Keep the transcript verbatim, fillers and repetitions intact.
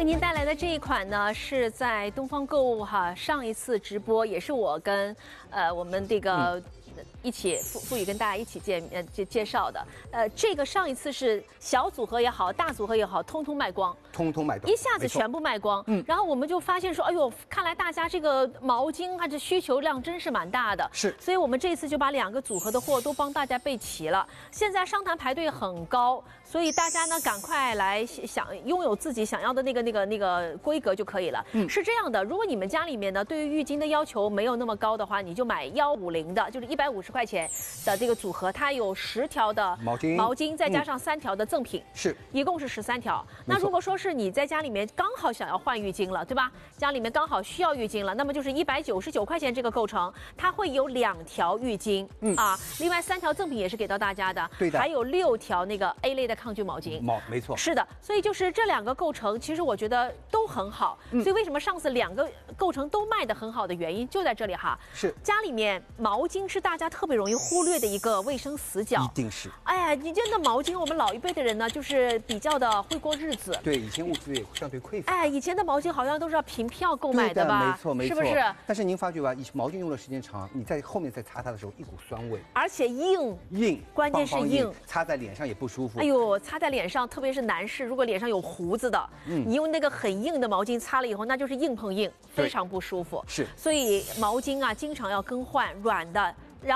为您带来的这一款呢，是在东方购物哈上一次直播，也是我跟呃我们这个。嗯一起富富宇跟大家一起介呃介介绍的，呃，这个上一次是小组合也好，大组合也好，通通卖光， 通通卖光， 一下子全部卖光。嗯，然后我们就发现说，哎呦，看来大家这个毛巾啊，这需求量真是蛮大的。 是， 所以我们这次就把两个组合的货都帮大家备齐了。现在商谈排队很高，所以大家呢赶快来想拥有自己想要的那个那个那个规格就可以了。嗯，是这样的，如果你们家里面呢对于浴巾的要求没有那么高的话，你就买幺五零的，就是一百五十块钱的这个组合，它有十条的毛巾， 毛巾再加上三条的赠品， 是， 一共是十三条。那如果说是你在家里面刚好想要换浴巾了，对吧？家里面刚好需要浴巾了，那么就是一百九十九块钱这个构成，它会有两条浴巾，嗯啊，另外三条赠品也是给到大家的， 对的， 还有六条那个 A 类的抗菌毛巾， 毛没错， 是的，所以就是这两个构成，其实我觉得都很好。嗯、所以为什么上次两个构成都卖得很好的原因就在这里哈。 是， 家里面毛巾是大家特别容易忽略的一个卫生死角， 一定是。 哎呀，你真的毛巾，我们老一辈的人呢，就是比较的会过日子。 对，以前物资也相对匮乏。 哎，以前的毛巾好像都是要凭票购买的吧？ 没错，没错， 是不是？ 但是您发觉吧，毛巾用的时间长，你在后面再擦它的时候，一股酸味， 而且硬硬， 关键是硬， 擦在脸上也不舒服。 哎呦，擦在脸上，特别是男士，如果脸上有胡子的，嗯，你用那个很硬的毛巾擦了以后，那就是硬碰硬，非常不舒服。 是， 所以毛巾啊，经常要更换，软的